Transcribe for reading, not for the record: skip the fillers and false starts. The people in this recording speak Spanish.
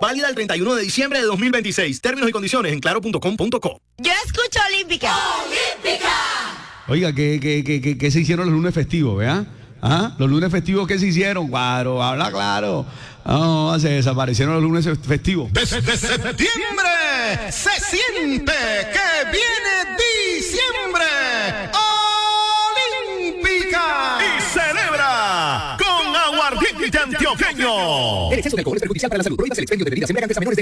Válida el 31 de diciembre de 2026. Términos y condiciones en claro.com.co. Yo escucho Olímpica. ¡Olímpica! Oiga, ¿qué se hicieron los lunes festivos, vea? ¿Ah? Los lunes festivos, ¿qué se hicieron? Claro, habla claro. No, se desaparecieron los lunes festivos. Desde septiembre se siente que viene diciembre. Olímpica. Y celebra con aguardiente antioqueño. El exceso de alcohol es perjudicial para la salud. Prohíbas el expendio de bebidas embriagantes a menores de